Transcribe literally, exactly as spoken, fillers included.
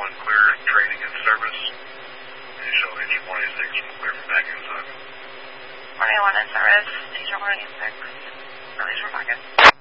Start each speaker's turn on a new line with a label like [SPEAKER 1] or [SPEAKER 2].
[SPEAKER 1] one clear training and service. And so engine one eighty-six will clear from back inside.
[SPEAKER 2] one eighty-one in service, engine one eighty-six, release from pocket.